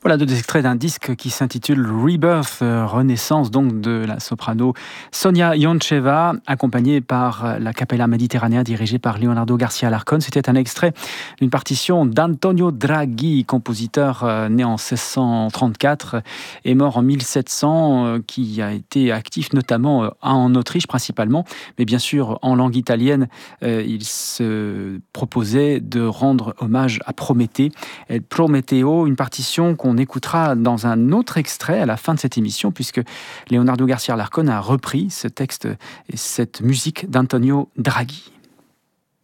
Voilà deux extraits d'un disque qui s'intitule Rebirth, renaissance donc de la soprano Sonia Yoncheva, accompagnée par la Capella Mediterranea dirigée par Leonardo Garcia Larcón. C'était un extrait d'une partition d'Antonio Draghi, compositeur né en 1634 et mort en 1700, qui a été actif notamment en Autriche principalement, mais bien sûr en langue italienne, il se proposait de rendre hommage à Prométhée. El Prometeo, une partition qu'on écoutera dans un autre extrait à la fin de cette émission, puisque Leonardo Garcia Larcón a repris ce texte et cette musique d'Antonio Draghi.